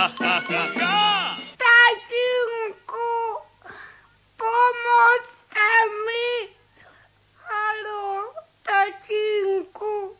Tatínku, pomozte mi. Haló, tatínku.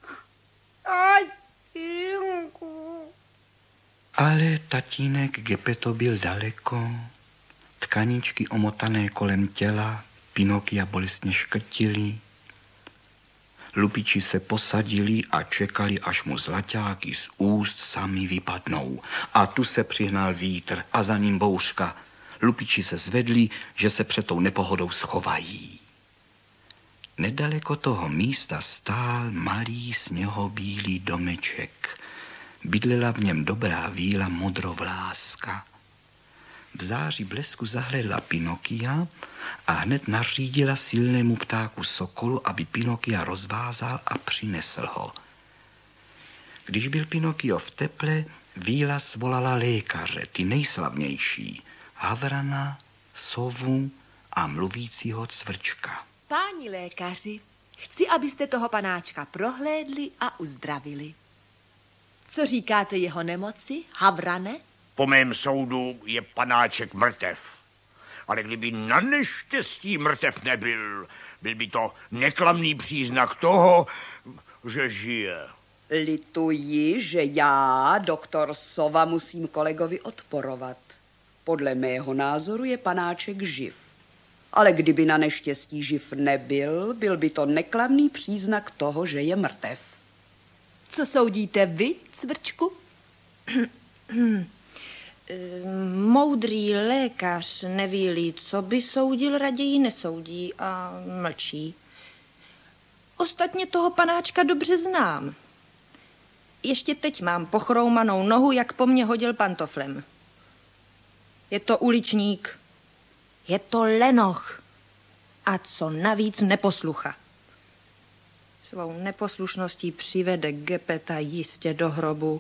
Tatínku. Ale tatínek Gepetto byl daleko. Tkaničky omotané kolem těla Pinokia bolestně škrtily. Lupiči se posadili a čekali, až mu zlaťáky z úst sami vypadnou. A tu se přihnal vítr a za ním bouřka. Lupiči se zvedli, že se před tou nepohodou schovají. Nedaleko toho místa stál malý sněhobílý domeček. Bydlela v něm dobrá víla modrovláska. V září blesku zahlédla Pinokia a hned nařídila silnému ptáku Sokolu, aby Pinokia rozvázal a přinesl ho. Když byl Pinokio v teple, víla svolala lékaře, ty nejslavnější, Havrana, Sovu a mluvícího cvrčka. Páni lékaři, chci, abyste toho panáčka prohlédli a uzdravili. Co říkáte jeho nemoci, Havrane? Po mém soudu je panáček mrtev. Ale kdyby na neštěstí mrtev nebyl, byl by to neklamný příznak toho, že žije. Lituji, že já, doktor Sova, musím kolegovi odporovat. Podle mého názoru je panáček živ. Ale kdyby na neštěstí živ nebyl, byl by to neklamný příznak toho, že je mrtev. Co soudíte vy, cvrčku? Moudrý lékař neví-li, co by soudil, raději nesoudí a mlčí. Ostatně toho panáčka dobře znám. Ještě teď mám pochroumanou nohu, jak po mně hodil pantoflem. Je to uličník. Je to lenoch. A co navíc neposlucha. Svou neposlušností přivede Gepetta jistě do hrobu.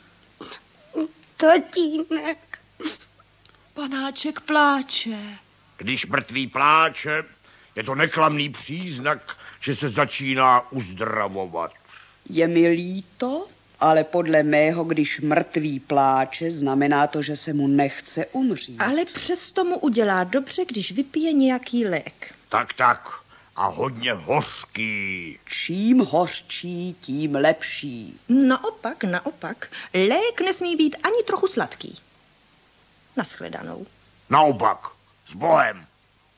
Tatínek. Panáček pláče. Když mrtvý pláče, je to neklamný příznak, že se začíná uzdravovat. Je mi líto, ale podle mého, když mrtvý pláče, znamená to, že se mu nechce umřít. Ale přesto mu udělá dobře, když vypije nějaký lék. Tak. A hodně hořký. Čím hořčí, tím lepší. Naopak. Lék nesmí být ani trochu sladký. Nashledanou. Naopak, s Bohem.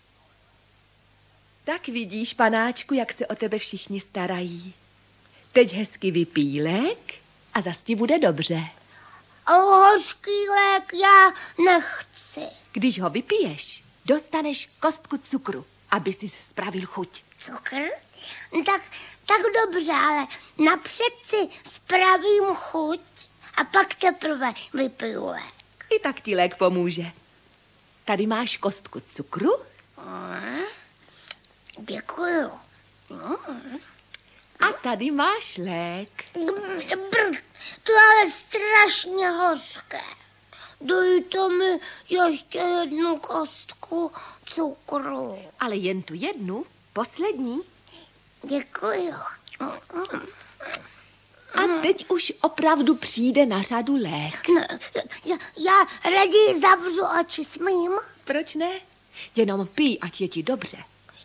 Tak vidíš, panáčku, jak se o tebe všichni starají. Teď hezky vypij lék a zas ti bude dobře. Ale hořký lék já nechci. Když ho vypiješ, dostaneš kostku cukru, aby si spravil chuť. Cukr? Tak dobře, ale napřed si spravím chuť a pak teprve vypiju lék. I tak ti lék pomůže. Tady máš kostku cukru. Děkuju. A tady máš lék. To je ale strašně hořké. Dejte mi ještě jednu kostku cukru. Ale jen tu jednu, poslední. Děkuju. A teď už opravdu přijde na řadu lék. Já raději zavřu oči, smím? Proč ne? Jenom pij, ať je ti dobře.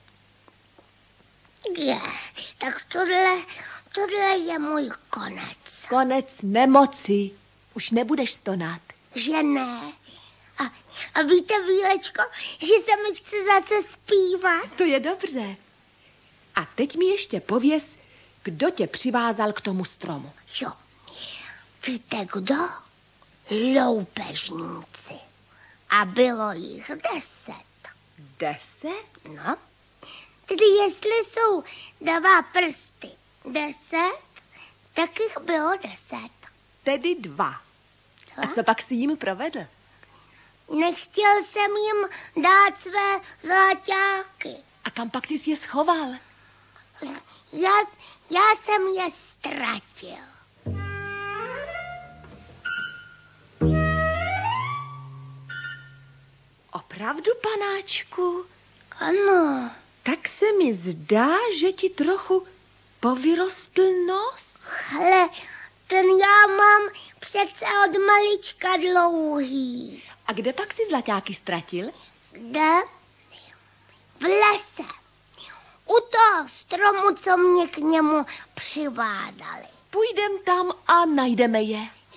Tak tohle je můj konec. Konec nemoci. Už nebudeš stonat. Že ne. A víte, Vílečko, že se mi chce zase zpívat? To je dobře. A teď mi ještě pověz, kdo tě přivázal k tomu stromu. Jo. Víte kdo? Loupežníci. A bylo jich 10. 10? No. Tedy jestli jsou 2 prsty 10, tak jich bylo 10. Tedy 2. A co pak si jim provedl? Nechtěl jsem jim dát své zlaťáky. A kam pak jsi je schoval? Já jsem je ztratil. Opravdu, panáčku? Ano. Tak se mi zdá, že ti trochu povyrostl nos. Ale ten já mám přece od malička dlouhý. A kde pak si zlaťáky ztratil? Kde? V lese. U toho stromu, co mě k němu přivázali. Půjdem tam a najdeme je.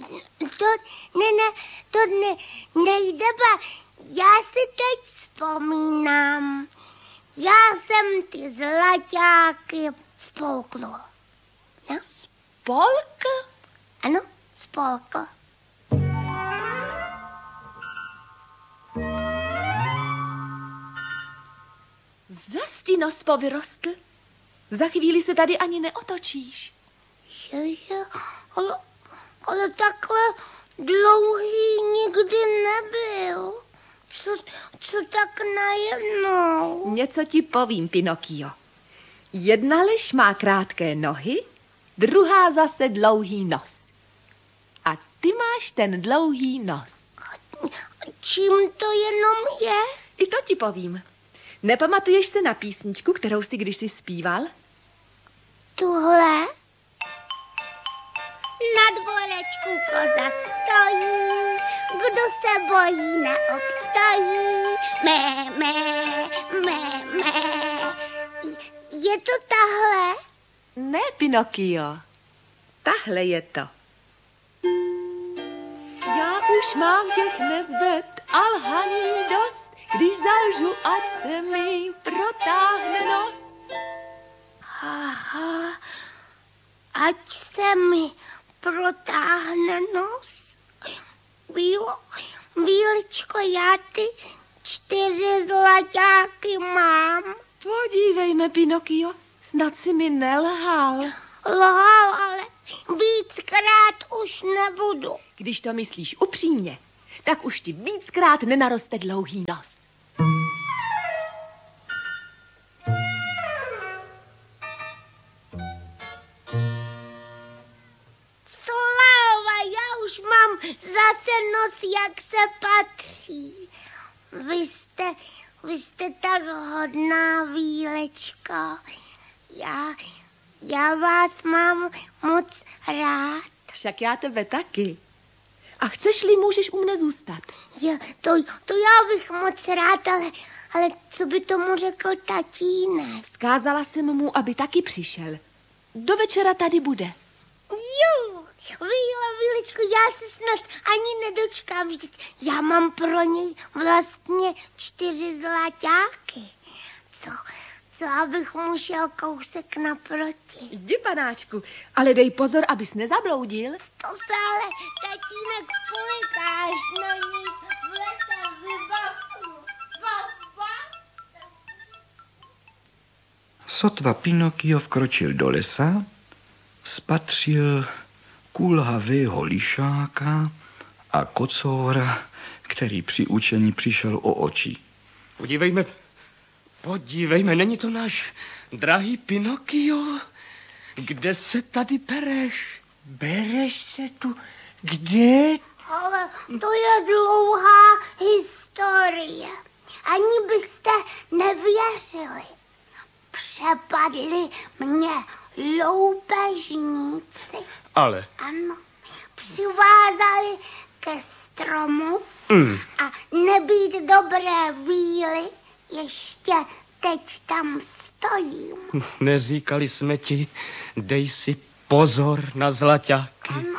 To nejdeme. Já si teď vzpomínám. Já jsem ty zlaťáky spolknul. No? Polk? Ano, spolkl. Zas ti nos povyrostl. Za chvíli se tady ani neotočíš. Ale takhle dlouhý nikdy nebyl. Co tak najednou? Něco ti povím, Pinokio. Jedna lež má krátké nohy, druhá zase dlouhý nos. A ty máš ten dlouhý nos. Čím to jenom je? I to ti povím. Nepamatuješ se na písničku, kterou si kdysi zpíval? Tuhle? Na dvorečku koza stojí, kdo se bojí, neobstojí. Mé. Je to tahle? Ne, Pinokio. Tahle je to. Já už mám těch nezbed a lhaní dost, když zalžu, ať se mi protáhne nos. Aha, ať se mi protáhne nos. Bíličko, já ty 4 zlaťáky mám. Podívejme, Pinokio, snad si mi nelhal. Lhal, ale víckrát už nebudu. Když to myslíš upřímně, tak už ti víckrát nenaroste dlouhý nos. Sláva, já už mám zase nos, jak se patří. Vy jste tak hodná, Vílečko. Já vás mám moc rád. Však já tebe taky. A chceš-li, můžeš u mne zůstat. To já bych moc rád, ale co by tomu řekl tatínek? Vzkázala jsem mu, aby taky přišel. Do večera tady bude. Vílečko, já se snad ani nedočkám. Já mám pro něj vlastně 4 zlaťáky. Co abych mu šel kousek naproti. Jdi, panáčku, ale dej pozor, abys nezabloudil. To se ale tatínek polikáš na ní v lese vybavu. Sotva Pinokio vkročil do lesa, spatřil kulhavého lišáka a kocoura, který při učení přišel o oči. Podívejme, není to náš drahý Pinokio? Kde se tady bereš? Bereš se tu kde? Ale to je dlouhá historie. Ani byste nevěřili. Přepadli mě loupežníci. Ale? Ano, přivázali ke stromu a nebýt dobré víly, ještě teď tam stojím. Neříkali jsme ti, dej si pozor na zlaťáky. Ano.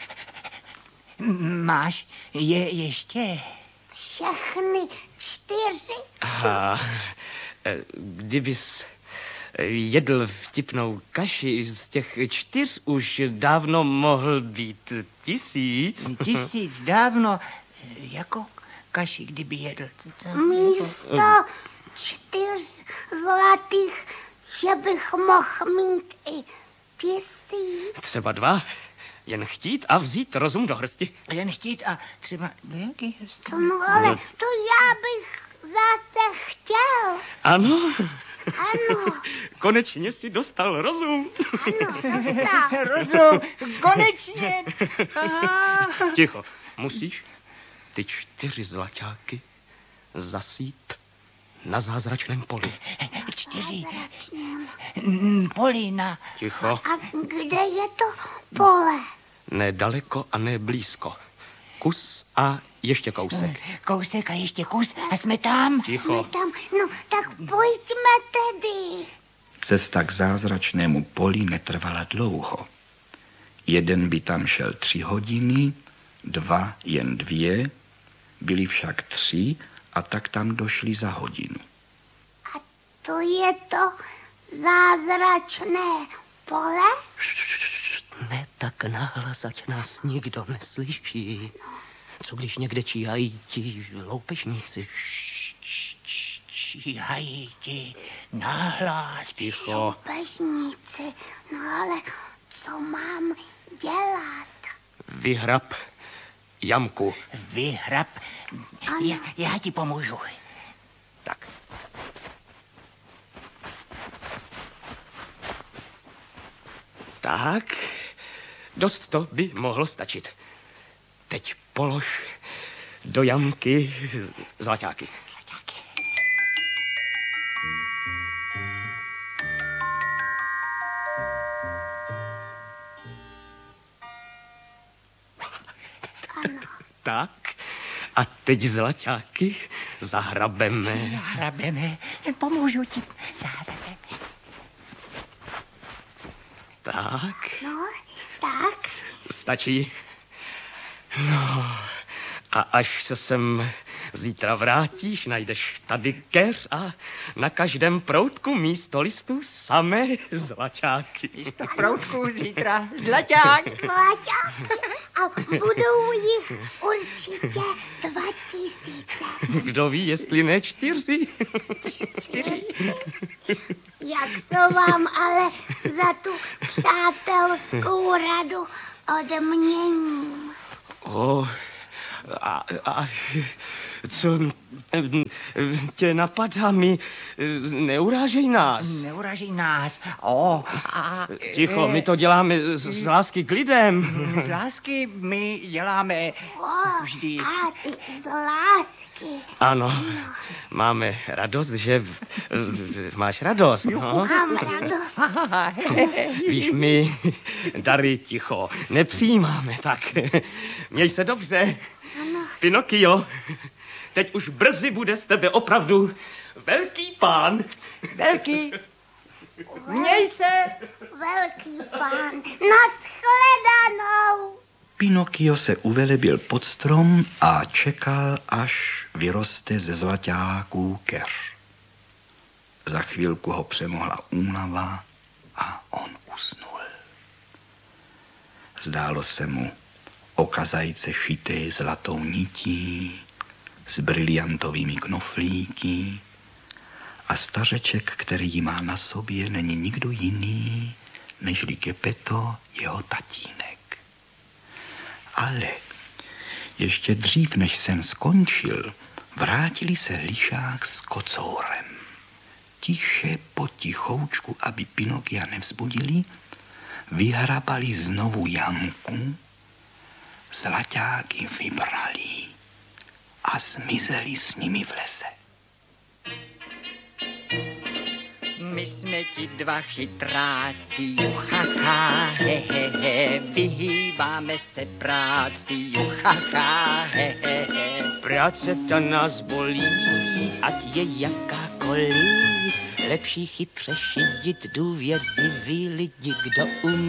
Máš je ještě? Všechny 4. Aha, kdybys jedl vtipnou kaši, z těch 4 už dávno mohl být 1000. 1000 dávno, jako kaši, kdyby jedl. Místo 4 zlatých, že bych mohl mít i 1000. Třeba 2. Jen chtít a vzít rozum do hrsti. Jen chtít a třeba... No ale to já bych zase chtěl. Ano. Ano. Konečně si dostal rozum. Ano, dostal. Rozum, konečně. Aha. Ticho, musíš ty 4 zlaťáky zasít na zázračném poli. 4 poli na... Ticho. A kde je to pole? Ne daleko a ne blízko. Kus a ještě kousek. Kousek a ještě kus a jsme tam. Ticho. Tam, no, tak pojďme tedy. Cesta k zázračnému poli netrvala dlouho. Jeden by tam šel 3 hodiny, 2 jen 2, byli však 3 a tak tam došli za hodinu. A to je to zázračné pole? Ne tak nahlas, ať nás nikdo neslyší. Co když někde číhají ti loupežníci? Číhají ti nahlas. Ticho. Loupežníci, no ale co mám dělat? Vyhrab jamku. Vyhrab. Já ti pomůžu. Tak. Tak, dost to by mohlo stačit. Teď polož do jamky zlaťáky. Tak, a teď zlaťáky zahrabeme. Zahrabeme. Pomůžu ti. Zahrabeme. Tak. No, tak. Stačí? No, a až se sem zítra vrátíš, najdeš tady keř a na každém proutku místo listů samé zlaťáky. Místo proutku zítra zlaťák. Zlaťáky. A budou jich určitě 2000. Kdo ví, jestli ne 4? 4. Jak se vám ale za tu přátelskou radu odměním? A co tě napadá? Neurážej nás. Neurážej nás. Ticho, my to děláme z lásky k lidem. Z lásky my děláme vždy. A z lásky. Ano, máme radost, že máš radost. No? Mám radost. Víš, my dary ticho nepřijímáme, tak měj se dobře. Ano. Pinokio, teď už brzy bude z tebe opravdu velký pán. Velký. Měj se. Velký pán. Nashledanou. Pinokio se uvelebil pod strom a čekal, až vyroste ze zlaťáků keř. Za chvilku ho přemohla únava a on usnul. Zdálo se mu oka zajce šité zlatou nití s briliantovými knoflíky a stařeček, který ji má na sobě, není nikdo jiný, nežli Geppetto, jeho tatínek. Ale ještě dřív, než jsem skončil, vrátili se lišák s kocourem. Tiše potichoučku, aby Pinokia nevzbudili, vyhrabali znovu jamku, zlaťáky vybrali a zmizeli s nimi v lese. My jsme ti 2 chytráci, juchacha, hehehe, vyhýbáme se práci, juchacha, hehehe. Práce ta nás bolí, ať je jakákoliv. Lepší chytře šidit důvěřivý lidi, kdo umí.